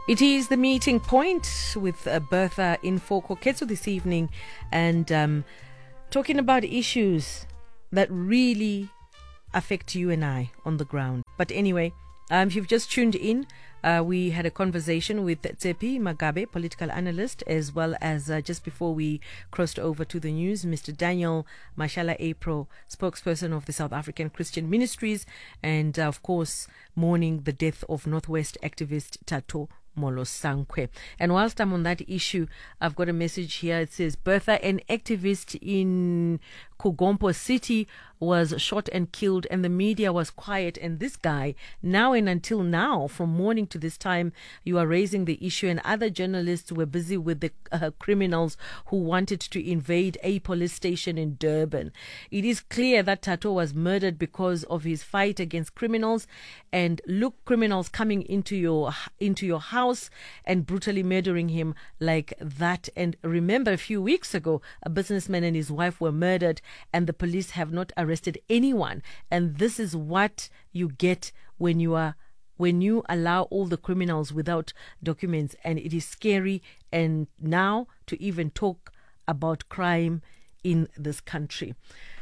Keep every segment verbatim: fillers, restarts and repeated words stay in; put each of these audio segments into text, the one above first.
It is the meeting point with uh, Bertha in for Koketso this evening, and um, talking about issues that really affect you and I on the ground. But anyway, um, if you've just tuned in, uh, we had a conversation with Tsepi Magabe, political analyst, as well as uh, just before we crossed over to the news, Mister Daniel Mashala April, spokesperson of the South African Christian Ministries, and uh, of course, mourning the death of Northwest activist Tato Molosankwe. And whilst I'm on that issue, I've got a message here. It says, Bertha, an activist in Kugompo City, was shot and killed, and the media was quiet. And this guy, now and until now, from morning to this time, you are raising the issue, and other journalists were busy with the uh, criminals who wanted to invade a police station in Durban. It is clear that Tato was murdered because of his fight against criminals, and look, criminals coming into your into your house and brutally murdering him like that. And remember, a few weeks ago, a businessman and his wife were murdered, and the police have not arrested anyone. And this is what you get when you are when you allow all the criminals without documents. And it is scary. And now to even talk about crime in this country,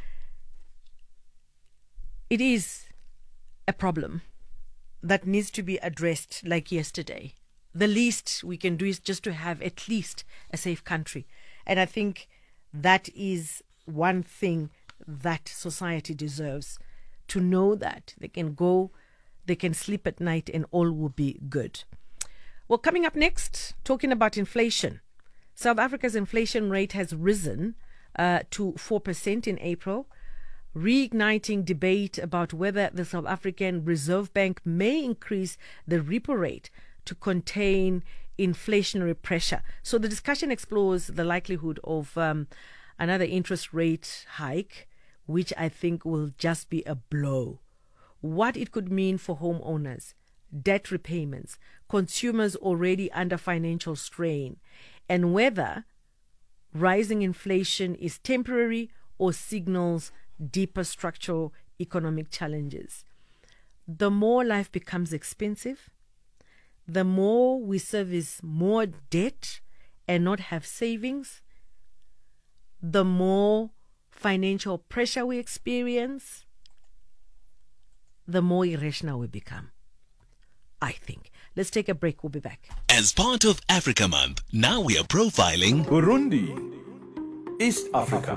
it is a problem that needs to be addressed like yesterday. The least we can do is just to have at least a safe country. And I think that is one thing that society deserves, to know that they can go, they can sleep at night and all will be good. Well, coming up next, talking about inflation. South Africa's inflation rate has risen uh, to four percent in April, reigniting debate about whether the South African Reserve Bank may increase the repo rate to contain inflationary pressure. So the discussion explores the likelihood of um, another interest rate hike, which I think will just be a blow. What it could mean for homeowners, debt repayments, consumers already under financial strain, and whether rising inflation is temporary or signals deeper structural economic challenges. The more life becomes expensive, the more we service more debt and not have savings, the more financial pressure we experience, the more irrational we become, I think. Let's take a break. We'll be back. As part of Africa Month, now we are profiling Burundi, East Africa.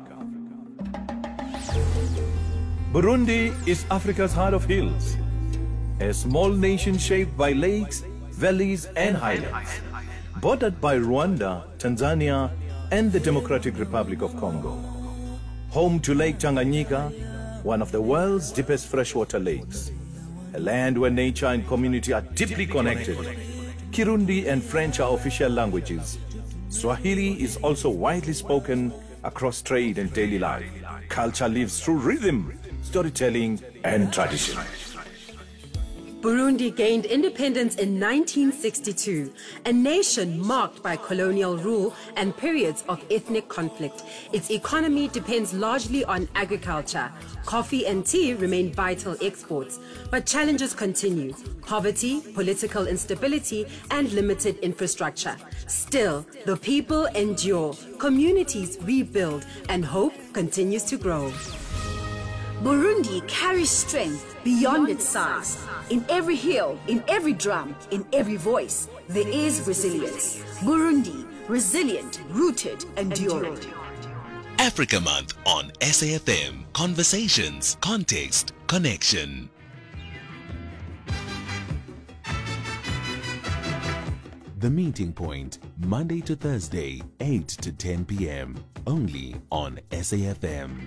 Burundi is Africa's heart of hills, a small nation shaped by lakes, valleys, and highlands, bordered by Rwanda, Tanzania, and the Democratic Republic of Congo. Home to Lake Tanganyika, one of the world's deepest freshwater lakes, a land where nature and community are deeply connected. Kirundi and French are official languages. Swahili is also widely spoken across trade and daily life. Culture lives through rhythm, storytelling, and tradition. Burundi gained independence in nineteen sixty-two, a nation marked by colonial rule and periods of ethnic conflict. Its economy depends largely on agriculture. Coffee and tea remain vital exports, but challenges continue: poverty, political instability, and limited infrastructure. Still, the people endure, communities rebuild, and hope continues to grow. Burundi carries strength beyond its size. In every hill, in every drum, in every voice, there is resilience. Burundi, resilient, rooted, enduring. Africa Month on S A F M. Conversations, context, connection. The Meeting Point, Monday to Thursday, eight to ten p.m. Only on S A F M.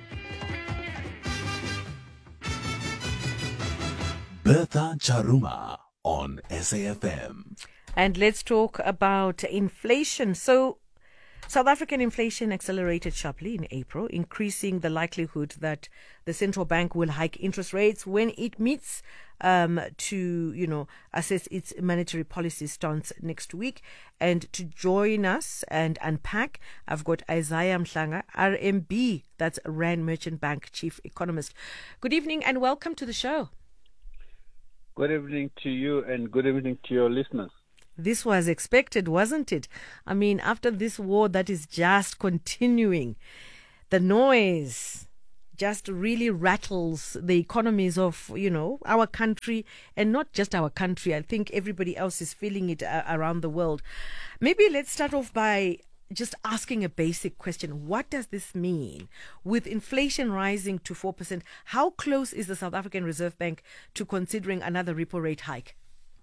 Bertha Charuma on S A F M. And let's talk about inflation. So, South African inflation accelerated sharply in April, increasing the likelihood that the central bank will hike interest rates when it meets um, to, you know, assess its monetary policy stance next week. And to join us and unpack, I've got Isaiah Mhlanga, R M B, that's Rand Merchant Bank Chief Economist. Good evening and welcome to the show. Good evening to you and good evening to your listeners. This was expected, wasn't it? I mean, after this war that is just continuing, the noise just really rattles the economies of, you know, our country, and not just our country. I think everybody else is feeling it uh, around the world. Maybe let's start off by just asking a basic question. What does this mean? With inflation rising to four percent, how close is the South African Reserve Bank to considering another repo rate hike?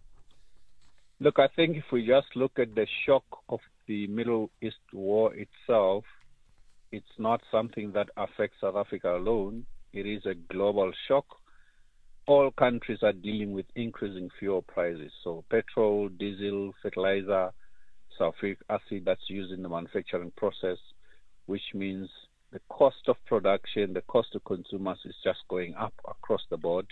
Look, I think if we just look at the shock of the Middle East war itself, it's not something that affects South Africa alone. It is a global shock. All countries are dealing with increasing fuel prices. So petrol, diesel, fertilizer, sulfuric acid that's used in the manufacturing process, which means the cost of production, the cost to consumers is just going up across the board.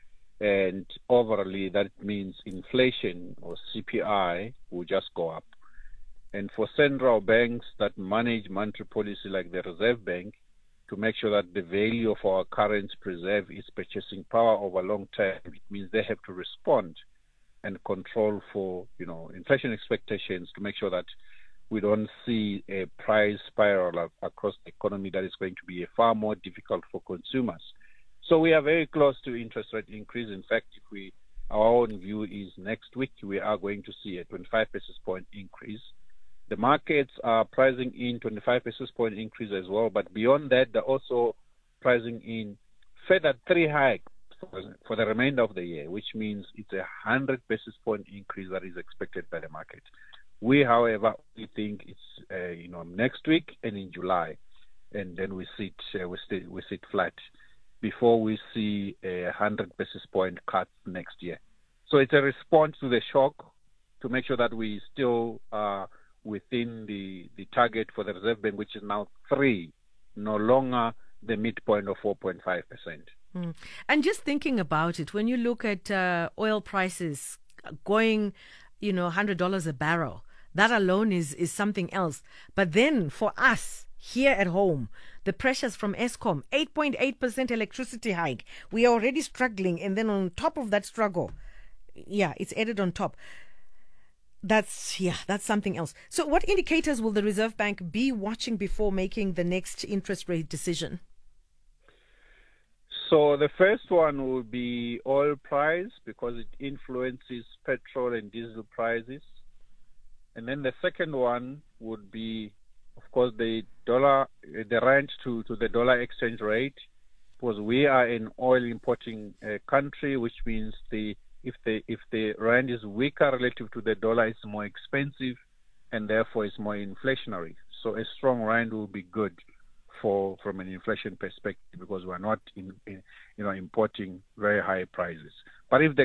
And overall, that means inflation or C P I will just go up. And for central banks that manage monetary policy like the Reserve Bank, to make sure that the value of our currency preserve its purchasing power over long term, it means they have to respond and control for, you know, inflation expectations to make sure that we don't see a price spiral across the economy that is going to be far more difficult for consumers. So we are very close to interest rate increase. In fact, if we, our own view is next week we are going to see a twenty-five basis point increase. The markets are pricing in twenty-five basis point increase as well, but beyond that, they're also pricing in further three hikes for, for the remainder of the year, which means it's a one hundred basis point increase that is expected by the market. We, however, we think it's uh, you know next week and in July, and then we sit uh, we sit we sit flat before we see a one hundred basis point cut next year. So it's a response to the shock to make sure that we still are within the, the target for the Reserve Bank, which is now three, no longer the midpoint of four point five percent. Mm. And just thinking about it, when you look at uh, oil prices going, you know, one hundred dollars a barrel, that alone is, is something else. But then for us, here at home, the pressures from Eskom, eight point eight percent electricity hike. We are already struggling, and then on top of that struggle, yeah, it's added on top. That's, yeah, that's something else. So what indicators will the Reserve Bank be watching before making the next interest rate decision? So the first one will be oil price, because it influences petrol and diesel prices. And then the second one would be, of course, the dollar, the rand to, to the dollar exchange rate, because we are an oil importing uh, country, which means the if the if the rand is weaker relative to the dollar, it's more expensive, and therefore it's more inflationary. So a strong rand will be good for from an inflation perspective, because we're not in, in you know importing very high prices. But if the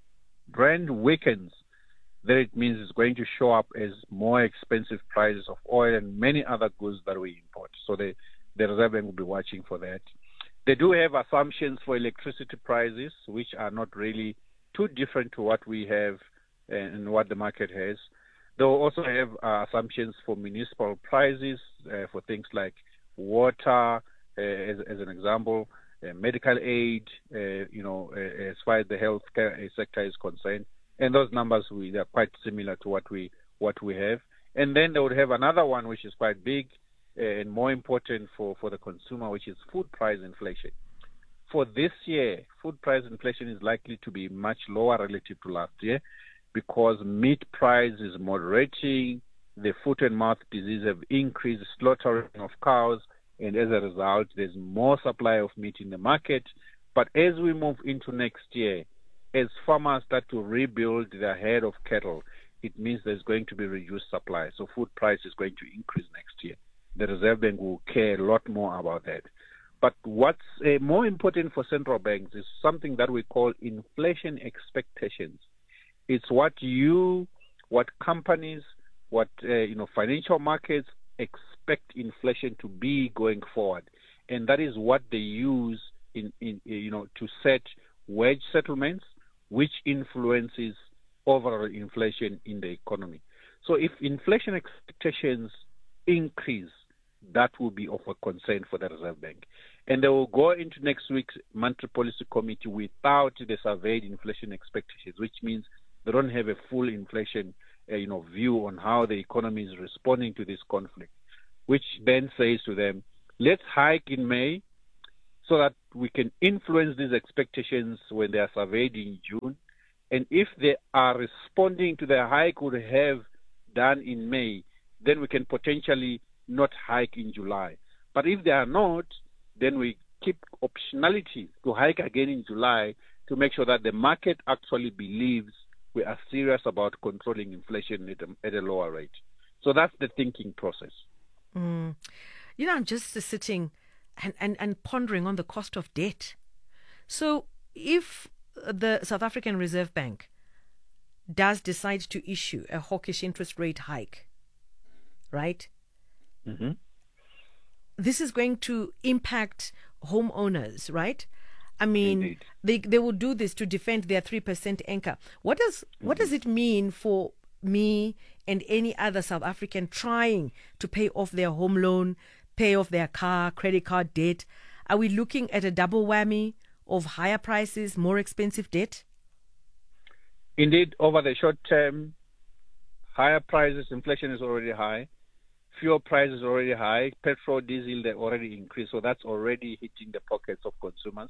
rand weakens, then it means it's going to show up as more expensive prices of oil and many other goods that we import. So the, the Reserve Bank will be watching for that. They do have assumptions for electricity prices, which are not really too different to what we have and what the market has. They'll also have uh, assumptions for municipal prices, uh, for things like water, uh, as, as an example, uh, medical aid, uh, you know, uh, as far as the healthcare sector is concerned. And those numbers, we, they're quite similar to what we what we have. And then they would have another one which is quite big uh, and more important for, for the consumer, which is food price inflation. For this year, food price inflation is likely to be much lower relative to last year, because meat price is moderating, the foot and mouth disease have increased, slaughtering of cows, and as a result, there's more supply of meat in the market. But as we move into next year, as farmers start to rebuild their herd of cattle, it means there's going to be reduced supply. So food price is going to increase next year. The Reserve Bank will care a lot more about that. But what's uh, more important for central banks is something that we call inflation expectations. It's what you, what companies, what uh, you know, financial markets expect inflation to be going forward, and that is what they use in, in you know, to set wage settlements, which influences overall inflation in the economy. So if inflation expectations increase, that will be of a concern for the Reserve Bank. And they will go into next week's Monetary Policy Committee without the surveyed inflation expectations, which means they don't have a full inflation uh, you know, view on how the economy is responding to this conflict, which then says to them, let's hike in May so that we can influence these expectations when they are surveyed in June. And if they are responding to the hike we would have done in May, then we can potentially not hike in July. But if they are not, then we keep optionality to hike again in July to make sure that the market actually believes we are serious about controlling inflation at a, at a lower rate. So that's the thinking process. Mm. You know, I'm just sitting and, and, and pondering on the cost of debt. So if the South African Reserve Bank does decide to issue a hawkish interest rate hike, right? Mm-hmm. This is going to impact homeowners, right? I mean, Indeed. they they will do this to defend their three percent anchor. What does mm-hmm. what does it mean for me and any other South African trying to pay off their home loan, pay off their car, credit card debt? Are we looking at a double whammy of higher prices, more expensive debt? Indeed, over the short term, higher prices, inflation is already high. Fuel prices are already high. Petrol, diesel, they already increased. So that's already hitting the pockets of consumers.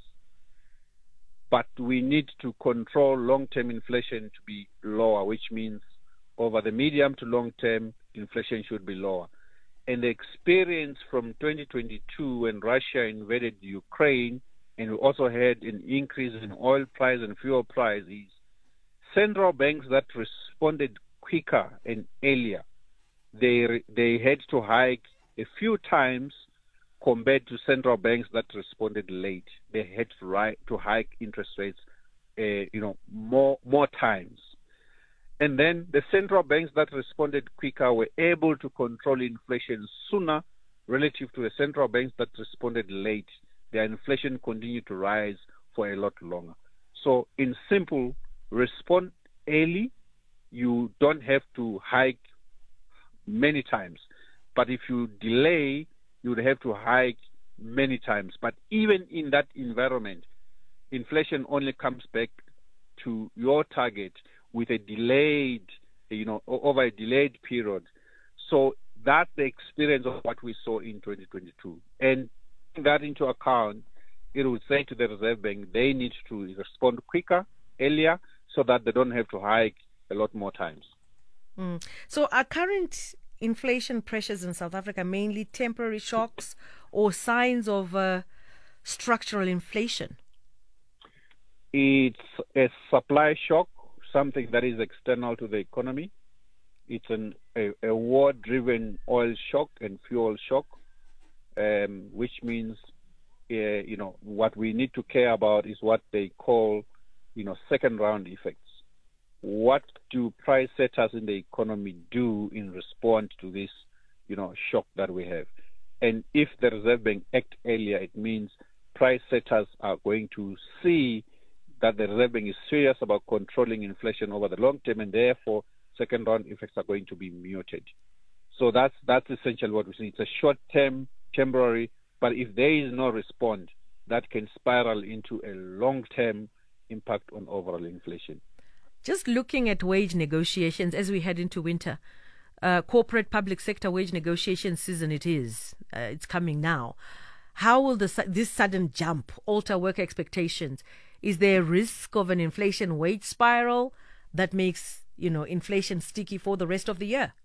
But we need to control long-term inflation to be lower, which means over the medium to long term, inflation should be lower. And the experience from twenty twenty-two when Russia invaded Ukraine, and we also had an increase in oil price and fuel prices, central banks that responded quicker and earlier, they they had to hike a few times compared to central banks that responded late. They had to, ri- to hike interest rates, uh, you know, more more times. And then the central banks that responded quicker were able to control inflation sooner relative to the central banks that responded late. Their inflation continued to rise for a lot longer. So in simple, respond early. You don't have to hike many times. But if you delay, you would have to hike many times. But even in that environment, inflation only comes back to your target with a delayed, you know, over a delayed period. So that's the experience of what we saw in twenty twenty-two. And taking that into account, it would say to the Reserve Bank, they need to respond quicker, earlier, so that they don't have to hike a lot more times. Mm. So are current inflation pressures in South Africa mainly temporary shocks or signs of uh, structural inflation? It's a supply shock, something that is external to the economy. It's an, a, a war-driven oil shock and fuel shock, um, which means, uh, you know, what we need to care about is what they call, you know, second-round effects. What do price setters in the economy do in response to this, you know, shock that we have? And if the Reserve Bank act earlier, it means price setters are going to see that the Reserve Bank is serious about controlling inflation over the long term, and therefore second round effects are going to be muted. So that's that's essentially what we see. It's a short term, temporary, but if there is no response, that can spiral into a long term impact on overall inflation. Just looking at wage negotiations as we head into winter, uh, corporate public sector wage negotiation season it is. Uh, it's coming now. How will the, this sudden jump alter work expectations? Is there a risk of an inflation wage spiral that makes, you know, inflation sticky for the rest of the year?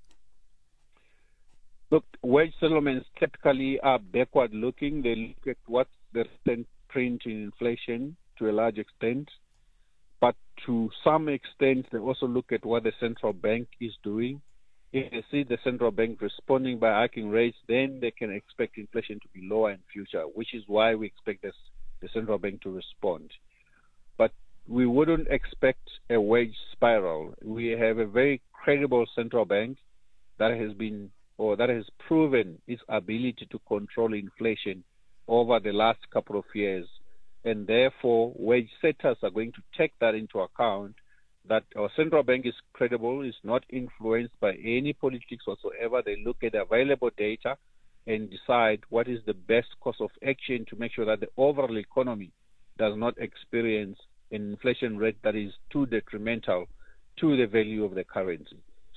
Look, wage settlements typically are backward looking. They look at what's the recent print in inflation to a large extent. But to some extent, they also look at what the central bank is doing. If they see the central bank responding by hiking rates, then they can expect inflation to be lower in future, which is why we expect this, the central bank to respond. But we wouldn't expect a wage spiral. We have a very credible central bank that has been or that has proven its ability to control inflation over the last couple of years. And therefore, wage setters are going to take that into account, that our central bank is credible, is not influenced by any politics whatsoever. They look at available data and decide what is the best course of action to make sure that the overall economy does not experience an inflation rate that is too detrimental to the value of the currency.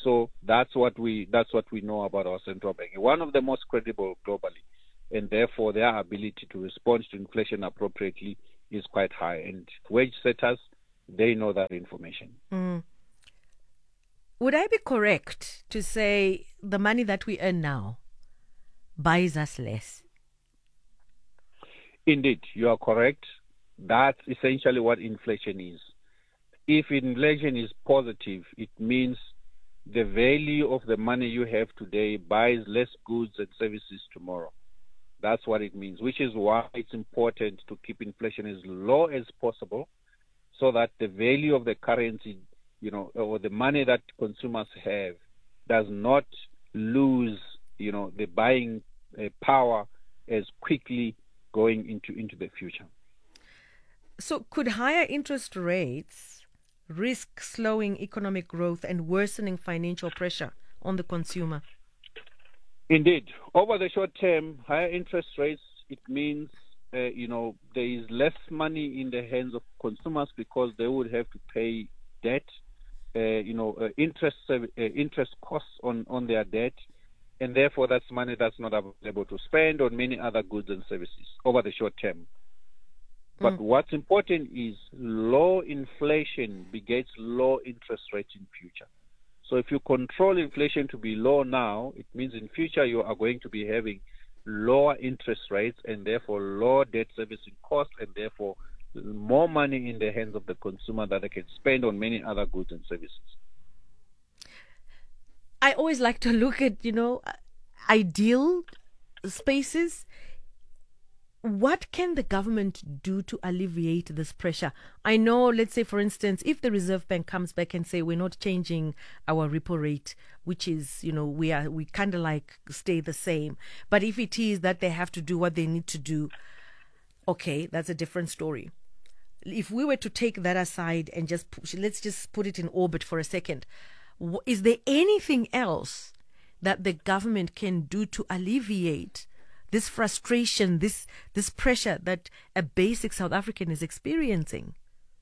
So that's what we that's what we know about our central bank. One of the most credible globally, and therefore their ability to respond to inflation appropriately is quite high. And wage setters, they know that information. Mm. Would I be correct to say the money that we earn now buys us less? Indeed, you are correct. That's essentially what inflation is. If inflation is positive, it means the value of the money you have today buys less goods and services tomorrow. That's what it means, which is why it's important to keep inflation as low as possible so that the value of the currency, you know, or the money that consumers have does not lose, you know, the buying uh, power as quickly going into, into the future. So could higher interest rates risk slowing economic growth and worsening financial pressure on the consumer? Indeed. Over the short term, higher interest rates, it means, uh, you know, there is less money in the hands of consumers because they would have to pay debt, uh, you know, uh, interest uh, interest costs on, on their debt, and therefore that's money that's not available to spend on many other goods and services over the short term. But mm. what's important is low inflation begets low interest rates in future. So if you control inflation to be low now, it means in future you are going to be having lower interest rates and therefore lower debt servicing costs and therefore more money in the hands of the consumer that they can spend on many other goods and services. I always like to look at, you know, ideal spaces. What can the government do to alleviate this pressure? I know, let's say, for instance, if the Reserve Bank comes back and say we're not changing our repo rate, which is, you know, we are we kind of like stay the same. But if it is that they have to do what they need to do, okay, that's a different story. If we were to take that aside and just push, let's just put it in orbit for a second, is there anything else that the government can do to alleviate this frustration, this this pressure that a basic South African is experiencing?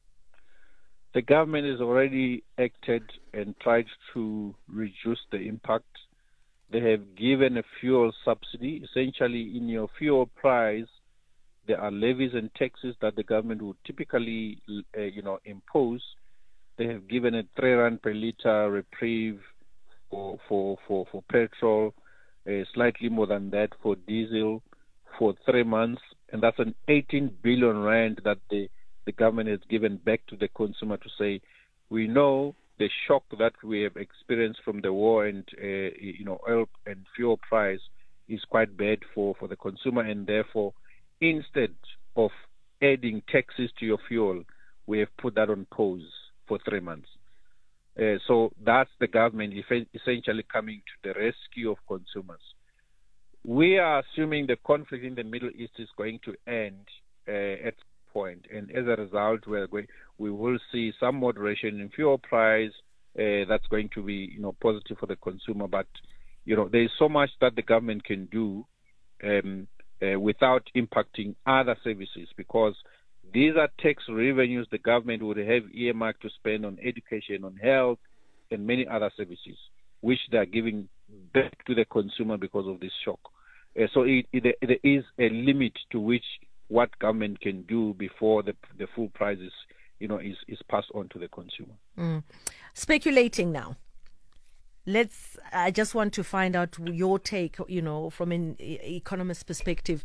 The government has already acted and tried to reduce the impact. They have given a fuel subsidy. Essentially, in your fuel price, there are levies and taxes that the government would typically, uh, you know, impose. They have given a three rand per litre reprieve for for for, for petrol. Uh, slightly more than that for diesel for three months, and that's an eighteen billion rand that the, the government has given back to the consumer to say, we know the shock that we have experienced from the war and uh, you know oil and fuel price is quite bad for, for the consumer, and therefore instead of adding taxes to your fuel, we have put that on pause for three months. Uh, so that's the government essentially coming to the rescue of consumers. We are assuming the conflict in the Middle East is going to end uh, at some point, and as a result, we're going, we will see some moderation in fuel price. Uh, that's going to be, you know, positive for the consumer. But you know, there is so much that the government can do um, uh, without impacting other services, because these are tax revenues the government would have earmarked to spend on education, on health, and many other services, which they are giving back to the consumer because of this shock. Uh, so it, it, there is a limit to which what government can do before the the full price is, you know, is, is passed on to the consumer. Mm. Speculating now. Let's. I just want to find out your take, you know, from an economist perspective.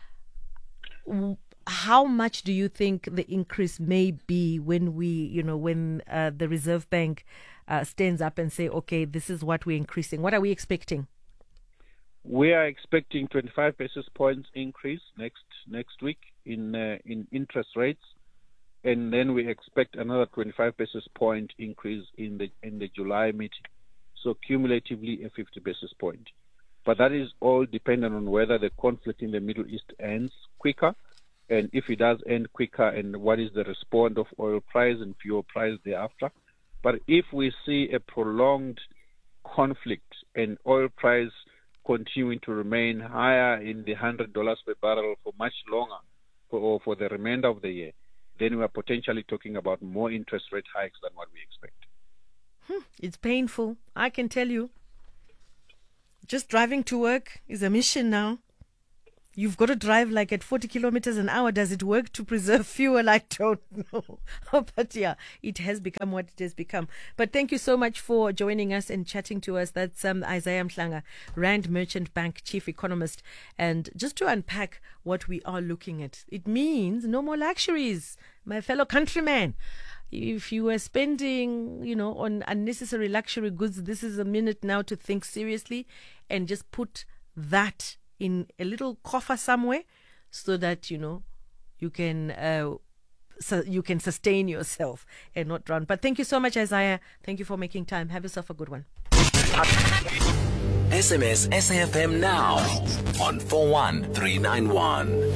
How much do you think the increase may be when we, you know, when uh, the Reserve Bank uh, stands up and say, okay, this is what we're increasing? What are we expecting? We are expecting twenty-five basis points increase next next week in uh, in interest rates, and then we expect another twenty-five basis point increase in the in the July meeting. So cumulatively a fifty basis point. But that is all dependent on whether the conflict in the Middle East ends quicker. And if it does end quicker, and what is the response of oil price and fuel price thereafter. But if we see a prolonged conflict and oil price continuing to remain higher in the one hundred dollars per barrel for much longer, for, or for the remainder of the year, then we are potentially talking about more interest rate hikes than what we expect. It's painful, I can tell you. Just driving to work is a mission now. You've got to drive like at forty kilometers an hour. Does it work to preserve fuel? I don't know. But yeah, it has become what it has become. But thank you so much for joining us and chatting to us. That's um, Isaiah Mhlanga, Rand Merchant Bank Chief Economist. And just to unpack what we are looking at, it means no more luxuries, my fellow countrymen. If you were spending, you know, on unnecessary luxury goods, this is a minute now to think seriously and just put that in a little coffer somewhere so that, you know, you can uh, so you can sustain yourself and not drown. But thank you so much, Isaiah. Thank you for making time. Have yourself a good one. S M S S A F M now on four one three nine one.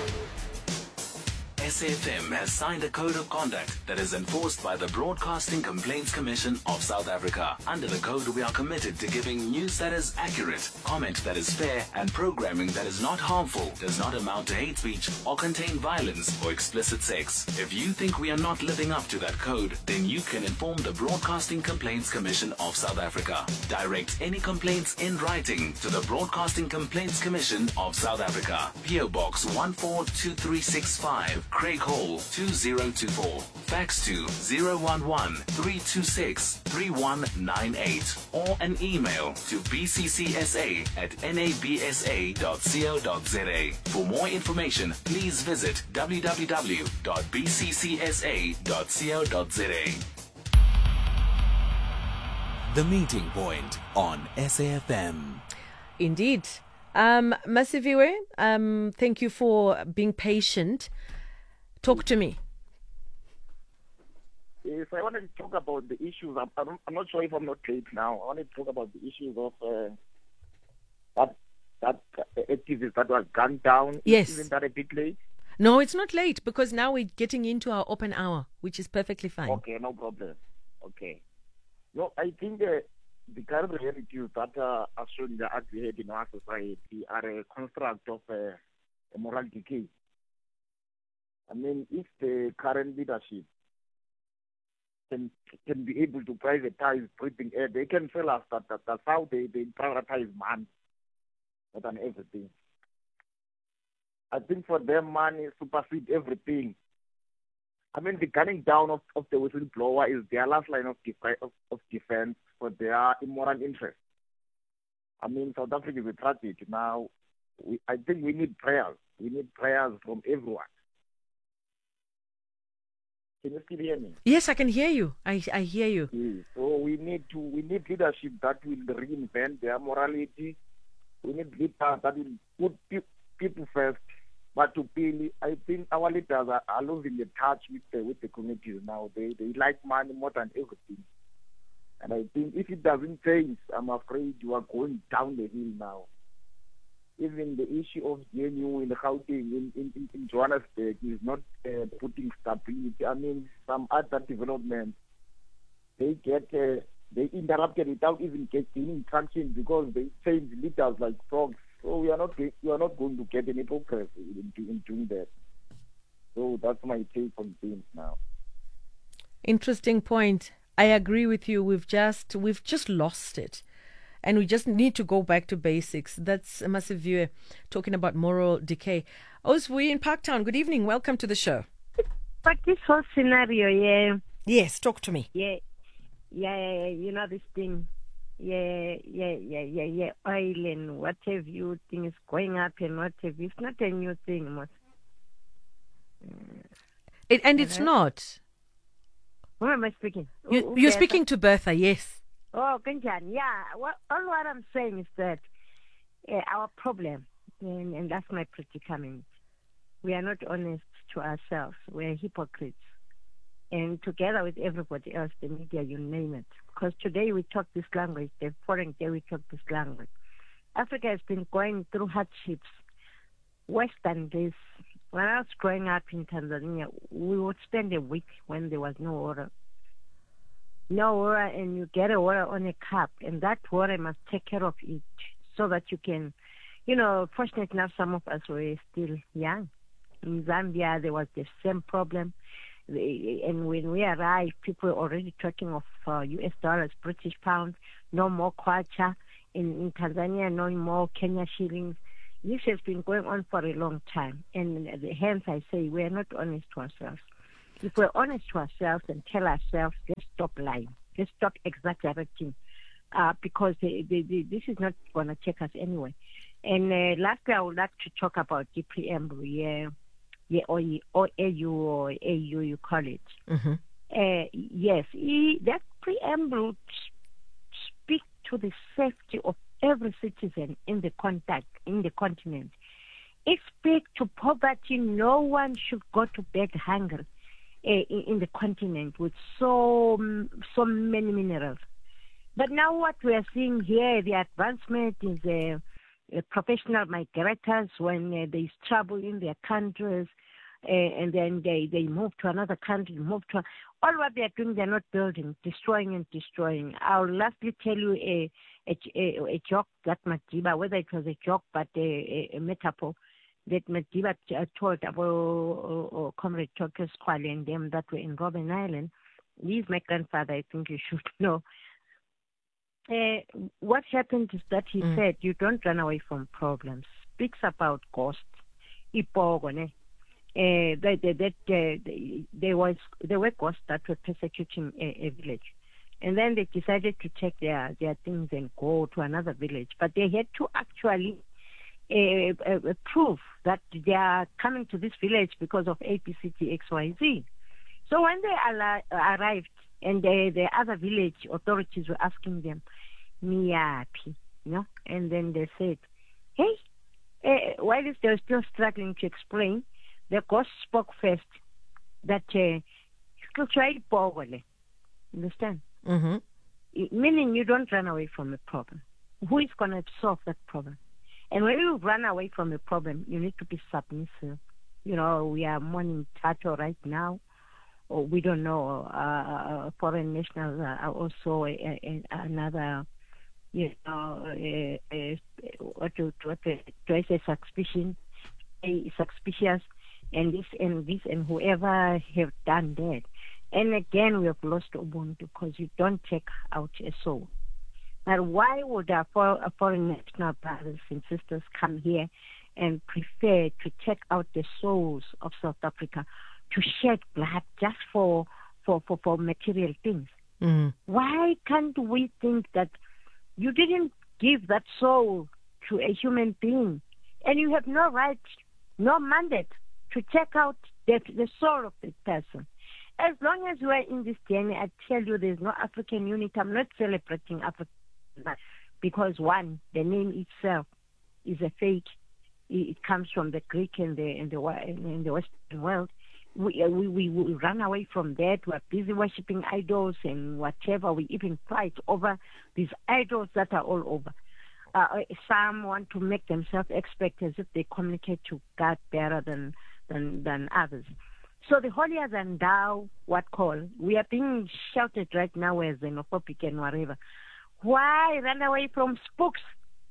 S A F M has signed a code of conduct that is enforced by the Broadcasting Complaints Commission of South Africa. Under the code, we are committed to giving news that is accurate, comment that is fair, and programming that is not harmful, does not amount to hate speech, or contain violence or explicit sex. If you think we are not living up to that code, then you can inform the Broadcasting Complaints Commission of South Africa. Direct any complaints in writing to the Broadcasting Complaints Commission of South Africa. P O Box one four two three six five. Craig Hall two zero two four. Fax to zero one one three two six three one nine eight or an email to b c c s a at n a b s a dot co dot z a. For more information, please visit w w w dot b c c s a dot co dot z a. The Meeting Point on S A F M. Indeed. Um, Masiviwe, um, thank you for being patient. Talk to me. Yes, I wanted to talk about the issues. I'm, I'm, I'm not sure if I'm not late now. I wanted to talk about the issues of uh, that that activist that was gunned down. Yes. Isn't that a bit late? No, it's not late because now we're getting into our open hour, which is perfectly fine. Okay, no problem. Okay. No, I think uh, the current realities that uh, are shown in the act we had in our society are a construct of uh, a moral decay. I mean, if the current leadership can can be able to privatize breathing air, they can tell us that, that that's how they, they prioritize man more than everything. I think for them, money supersedes everything. I mean, the gunning down of, of the whistleblower is their last line of, def- of, of defense for their immoral interests. I mean, South Africa is a tragedy now. We, I think we need prayers. We need prayers from everyone. Can you still hear me? Yes, I can hear you. I I hear you. Yes. So we need to we need leadership that will reinvent their morality. We need leaders that will put pe- people first. But to Billy, I think our leaders are, are losing the touch with the with the communities now. They they like money more than everything. And I think if it doesn't change, I'm afraid you are going down the hill now. Even the issue of G N U in Gauteng, in, in, in Johannesburg, is not uh, putting stability. I mean, some other developments, they get, uh, they interrupted without even getting traction because they change leaders like frogs. So we are not, we are not going to get any progress in, in doing that. So that's my take on things now. Interesting point. I agree with you. We've just, we've just lost it. And we just need to go back to basics. That's a massive view talking about moral decay. Oswe in Parktown, good evening. Welcome to the show. But this whole scenario, yeah. Yes, talk to me. Yeah, yeah, yeah, you know this thing. Yeah, yeah, yeah, yeah, yeah. Oil and what have you, things going up and what have you. It's not a new thing, most. It, and it's not. Who am I speaking? You, Who- you're who- speaking to Bertha, yes. Oh, Kanjan, yeah. What, all what I'm saying is that uh, our problem, and, and that's my predicament, we are not honest to ourselves. We are hypocrites. And together with everybody else, the media, you name it. Because today we talk this language, the foreign day we talk this language. Africa has been going through hardships worse than this. When I was growing up in Tanzania, we would spend a week when there was no water. No water, and you get a water on a cup, and that water must take care of it so that you can, you know, fortunate enough, some of us were still young. In Zambia, there was the same problem. the, and when we arrived, people were already talking of uh, U S dollars, British pounds, no more kwacha. In, in Tanzania, no more Kenya shillings. This has been going on for a long time. And hence I say we are not honest to ourselves. If we're honest to ourselves and tell ourselves, let's stop lying. Let's stop exaggerating. Uh, because they, they, they, this is not going to check us anyway. And uh, lastly, I would like to talk about the preamble, yeah, yeah, or, or A U or A U, you call it. Mm-hmm. Uh, yes, he, that preamble speaks to the safety of every citizen in the contact in the continent. It speaks to poverty. No one should go to bed hungry uh, in, in the continent with so so many minerals. But now what we are seeing here, the advancement is uh, uh, professional migrators when uh, there is trouble in their countries, uh, and then they, they move to another country, move to... All what they are doing, they're not building, destroying and destroying. I'll lastly tell you a, a, a, a joke that Madiba, whether it was a joke, but a, a, a metaphor that Madiba told about uh, uh, Comrade Tokyo Squally and them that were in Robben Island. He's my grandfather, I think you should know. Uh, what happened is that he mm. said, you don't run away from problems. Speaks about ghosts. Ipogone. Uh, that that, that uh, there was there were ghosts that were persecuting a, a village, and then they decided to take their, their things and go to another village. But they had to actually uh, uh, prove that they are coming to this village because of A B C D X Y Z. So when they al- arrived, and the, the other village authorities were asking them, Miyapi, you know, and then they said, hey, uh, while they were still struggling to explain, the ghost spoke first that you try to understand? Mm-hmm. It, meaning you don't run away from a problem. Who is going to solve that problem? And when you run away from a problem, you need to be submissive. You know, we are mourning Tato right now. Or we don't know, uh, foreign nationals are also a, a, another, you know, a, a, what to, what to, to I say, suspicion, a, suspicious, and this and this and whoever have done that. And again, we have lost Ubuntu because you don't take out a soul. But why would our, for, our foreign national brothers and sisters come here and prefer to take out the souls of South Africa, to shed blood just for for, for, for material things? Mm. Why can't we think that you didn't give that soul to a human being, and you have no right, no mandate to check out the, the soul of the person? As long as we are in this journey, I tell you, there's no African unity. I'm not celebrating Africa because, one, the name itself is a fake. It comes from the Greek and the and the in the Western world. We, we we we run away from that. We're busy worshipping idols and whatever. We even fight over these idols that are all over. Uh, some want to make themselves expert as if they communicate to God better than than than others. So the holier than thou, what call? We are being shouted right now as xenophobic and whatever. Why run away from spooks?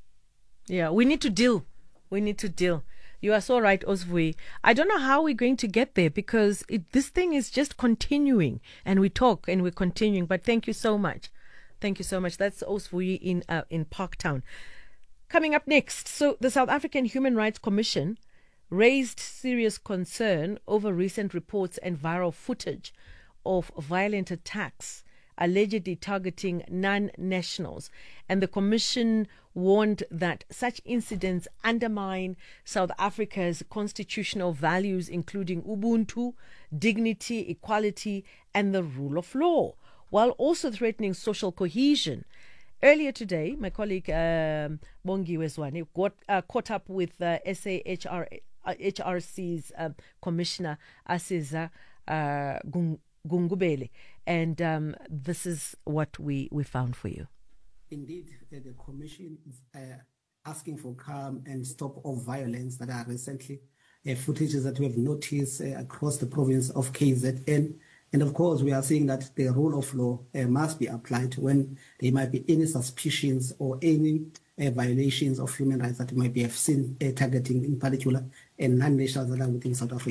Yeah, we need to deal. We need to deal. You are so right, Osvui. I don't know how we're going to get there because it, this thing is just continuing, and we talk and we're continuing. But thank you so much. Thank you so much. That's Osvui in uh, in Parktown. Coming up next, so the South African Human Rights Commission raised serious concern over recent reports and viral footage of violent attacks allegedly targeting non-nationals. And the Commission warned that such incidents undermine South Africa's constitutional values, including Ubuntu, dignity, equality, and the rule of law, while also threatening social cohesion. Earlier today, my colleague um, Bongi Wezwane got uh, caught up with uh, S A H R, uh, H R C's uh, Commissioner Asiza uh, Gung. Gungubele, and um, this is what we, we found for you. Indeed, uh, the Commission is uh, asking for calm and stop of violence that are recently uh, footages that we have noticed uh, across the province of K Z N. And of course, we are seeing that the rule of law uh, must be applied when there might be any suspicions or any uh, violations of human rights that might be have seen uh, targeting, in particular, uh, non-nationals that are within South Africa.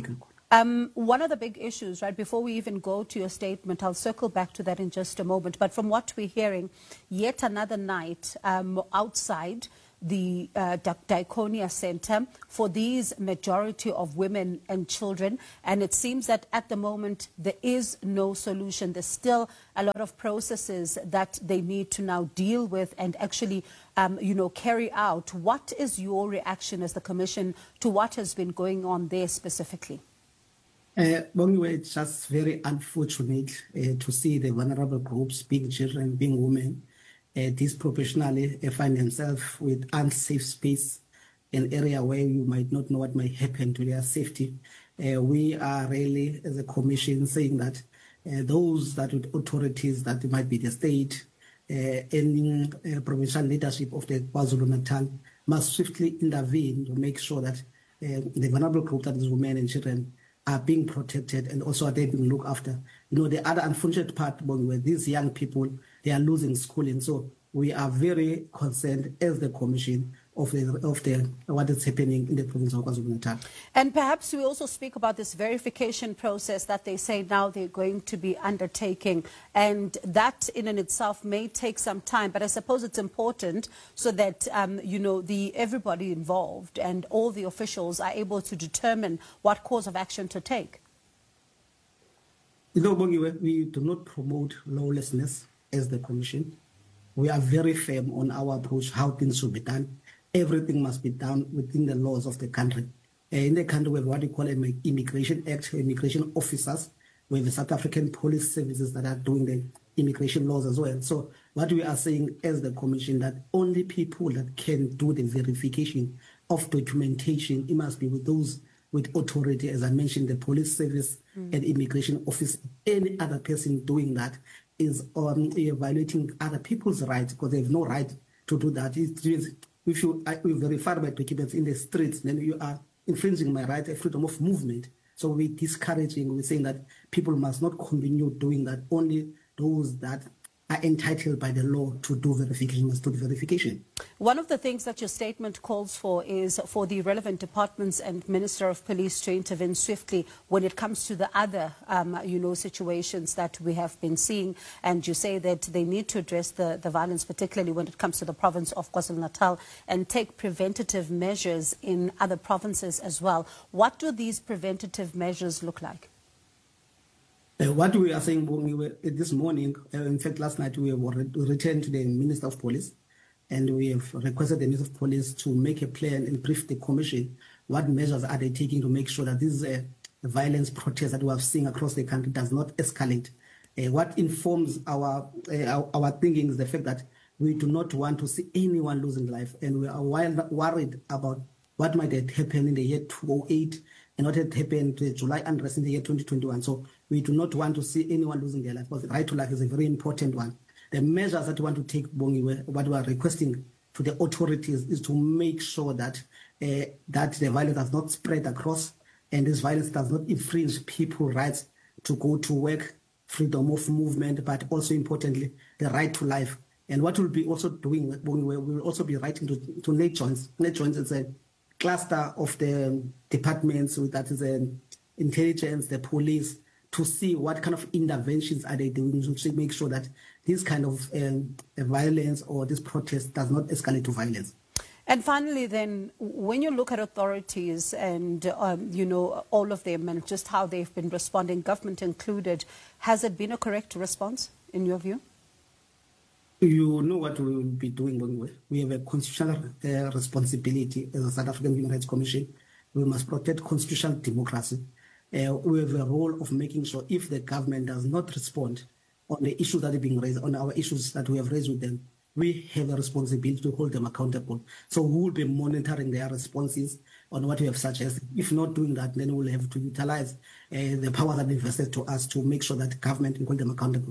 Um, one of the big issues, right, before we even go to your statement, I'll circle back to that in just a moment, but from what we're hearing, yet another night um, outside the uh, Diakonia Center for these majority of women and children, and it seems that at the moment there is no solution. There's still a lot of processes that they need to now deal with and actually um, you know, carry out. What is your reaction as the Commission to what has been going on there specifically? Uh, Bongiwe, it's just very unfortunate uh, to see the vulnerable groups, being children, being women, uh, disproportionately uh, find themselves with unsafe space, an area where you might not know what might happen to their safety. Uh, we are really, as a commission, saying that uh, those that with authorities, that might be the state, uh, any uh, provincial leadership of the KwaZulu-Natal must swiftly intervene to make sure that uh, the vulnerable group, that is women and children, are being protected and also are they being looked after. You know, the other unfortunate part, where these young people, they are losing schooling. So we are very concerned as the Commission of the of the what is happening in the province of KwaZulu-Natal. And perhaps we also speak about this verification process that they say now they're going to be undertaking, and that in and itself may take some time, but I suppose it's important so that um, you know, the everybody involved and all the officials are able to determine what course of action to take. You know, Bongiwe, we do not promote lawlessness as the Commission. We are very firm on our approach, how things should be done. Everything must be done within the laws of the country. Uh, in the country, we have what we call an Immigration Act, immigration officers. We have the South African police services that are doing the immigration laws as well. So what we are saying as the Commission, that only people that can do the verification of documentation, it must be with those with authority, as I mentioned, the police service mm. and immigration office. Any other person doing that is um, violating other people's rights, because they have no right to do that. It is, if you I, we verify my documents in the streets, then you are infringing my right of freedom of movement. So we're discouraging, we're saying that people must not continue doing that. Only those that are entitled by the law to do verification must do the verification. One of the things that your statement calls for is for the relevant departments and Minister of Police to intervene swiftly when it comes to the other, um, you know, situations that we have been seeing. And you say that they need to address the, the violence, particularly when it comes to the province of KwaZulu-Natal, and take preventative measures in other provinces as well. What do these preventative measures look like? Uh, what we are saying, we were, uh, this morning, uh, in fact, last night, we were we returned to the Minister of Police, and we have requested the Minister of Police to make a plan and brief the Commission what measures are they taking to make sure that this uh, violence protest that we have seen across the country does not escalate. Uh, what informs our, uh, our our thinking is the fact that we do not want to see anyone losing life, and we are wild, worried about what might have happened in the year two thousand eight and what had happened to July unrest in the year twenty twenty-one. So we do not want to see anyone losing their life, because the right to life is a very important one. The measures that we want to take, Bongi, what we are requesting to the authorities is to make sure that uh, that the violence does not spread across, and this violence does not infringe people's rights to go to work, freedom of movement, but also importantly, the right to life. And what we'll be also doing, Bongi, we will also be writing to, to NATJOINTS. NATJOINTS is a cluster of the departments, that is the intelligence, the police, to see what kind of interventions are they doing to make sure that this kind of um, violence or this protest does not escalate to violence. And finally, then, when you look at authorities and, um, you know, all of them and just how they've been responding, government included, has it been a correct response in your view? You know what we will be doing. We have a constitutional uh, responsibility as a South African Human Rights Commission. We must protect constitutional democracy. Uh, we have a role of making sure if the government does not respond on the issues that are being raised, on our issues that we have raised with them, we have a responsibility to hold them accountable. So we will be monitoring their responses on what we have suggested. If not doing that, then we'll have to utilize uh, the power that invested to us to make sure that government can hold them accountable.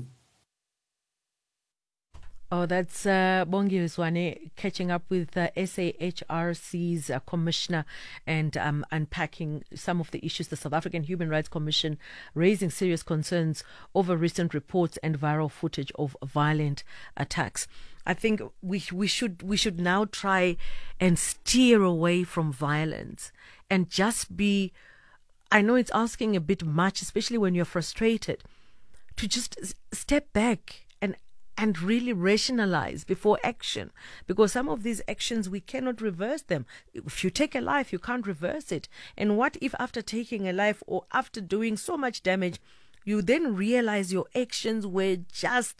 Oh, that's uh, Bongi Riswane catching up with uh, S A H R C's uh, commissioner and um, unpacking some of the issues. The South African Human Rights Commission raising serious concerns over recent reports and viral footage of violent attacks. I think we we should we should now try and steer away from violence and just be I know it's asking a bit much, especially when you're frustrated, to just s- step back and and really rationalize before action, because some of these actions we cannot reverse them. If you take a life, you can't reverse it. And what if after taking a life or after doing so much damage, you then realize your actions were just